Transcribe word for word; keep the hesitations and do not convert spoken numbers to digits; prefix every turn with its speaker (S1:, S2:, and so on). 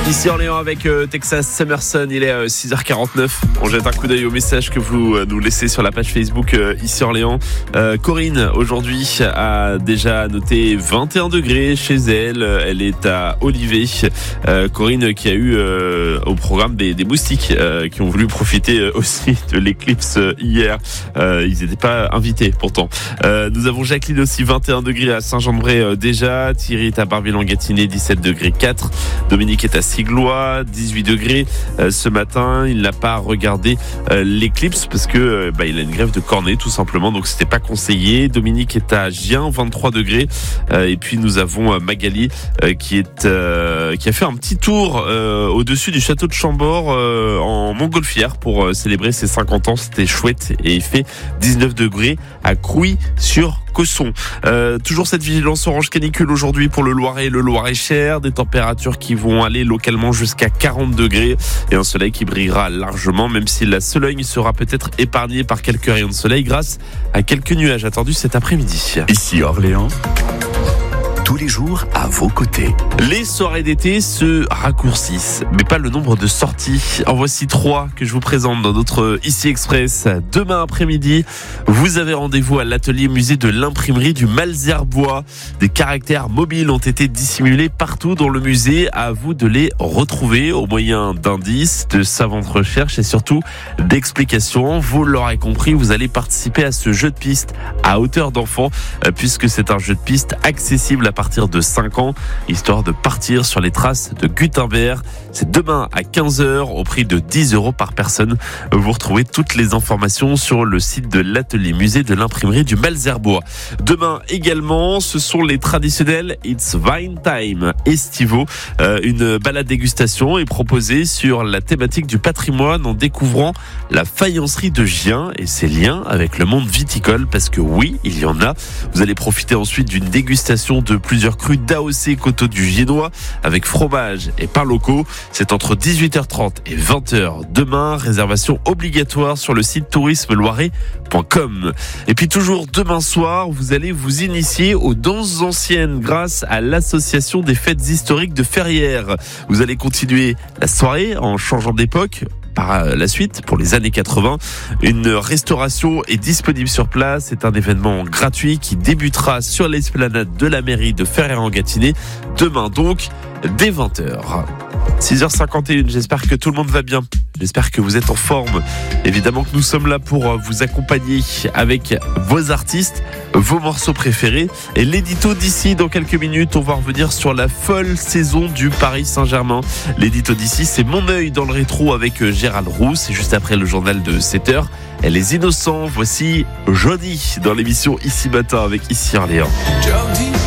S1: Ici Orléans avec euh, Texas Summerson, il est euh, six heures quarante-neuf. On jette un coup d'œil au message que vous euh, nous laissez sur la page Facebook euh, Ici Orléans. Euh, Corinne aujourd'hui a déjà noté vingt et un degrés chez elle. Elle est à Olivet. Euh, Corinne qui a eu euh, au programme des, des moustiques euh, qui ont voulu profiter euh, aussi de l'éclipse euh, hier. Euh, ils n'étaient pas invités pourtant. Euh, nous avons Jacqueline aussi vingt et un degrés à Saint-Jean-de-Bray euh, déjà. Thierry est à Barbie-Langatiné dix-sept degrés quatre. Dominique est à Siglois, dix-huit degrés euh, ce matin. Il n'a pas regardé euh, l'éclipse parce que euh, bah, il a une grève de cornée tout simplement, donc c'était pas conseillé. Dominique est à Gien, vingt-trois degrés. Euh, et puis nous avons euh, Magali euh, qui est euh, qui a fait un petit tour euh, au-dessus du château de Chambord euh, en montgolfière pour euh, célébrer ses cinquante ans. C'était chouette et il fait dix-neuf degrés à Crouy sur Cosson. Euh, toujours cette vigilance orange canicule aujourd'hui pour le Loiret et le Loir-et-Cher. Des températures qui vont aller localement jusqu'à quarante degrés et un soleil qui brillera largement, même si la Sologne sera peut-être épargnée par quelques rayons de soleil grâce à quelques nuages attendus cet après-midi.
S2: Ici Orléans, tous les jours à vos côtés.
S1: Les soirées d'été se raccourcissent, mais pas le nombre de sorties. En voici trois que je vous présente dans notre Ici Express. Demain après-midi, vous avez rendez-vous à l'atelier musée de l'imprimerie du Malzerbois. Des caractères mobiles ont été dissimulés partout dans le musée. À vous de les retrouver au moyen d'indices, de savantes recherches et surtout d'explications. Vous l'aurez compris, vous allez participer à ce jeu de piste à hauteur d'enfant, puisque c'est un jeu de piste accessible à partir de cinq ans, histoire de partir sur les traces de Gutenberg. C'est demain à quinze heures au prix de dix euros par personne. Vous retrouvez toutes les informations sur le site de l'atelier musée de l'imprimerie du Malzerbois. Demain également, ce sont les traditionnels It's Wine Time estivaux. Euh, une balade dégustation est proposée sur la thématique du patrimoine en découvrant la faïencerie de Gien et ses liens avec le monde viticole, parce que oui, il y en a. Vous allez profiter ensuite d'une dégustation de plusieurs crus d'A O C Coteaux du Giennois avec fromage et pain locaux. C'est entre dix-huit heures trente et vingt heures demain. Réservation obligatoire sur le site tourisme loiret point com. Et puis toujours demain soir, vous allez vous initier aux danses anciennes grâce à l'association des fêtes historiques de Ferrières. Vous allez continuer la soirée en changeant d'époque. Par la suite, pour les années quatre-vingts, une restauration est disponible sur place. C'est un événement gratuit qui débutera sur l'esplanade de la mairie de Ferrières-en-Gâtinais demain donc, dès vingt heures. six heures cinquante et une, j'espère que tout le monde va bien. J'espère que vous êtes en forme. Évidemment que nous sommes là pour vous accompagner avec vos artistes, vos morceaux préférés. Et l'édito d'ici, dans quelques minutes, on va revenir sur la folle saison du Paris Saint-Germain. L'édito d'ici, c'est Mon œil dans le rétro avec Gérald Roux. C'est juste après le journal de sept heures. Et les innocents, voici Jody dans l'émission Ici Matin avec Ici Orléans.
S3: Jody.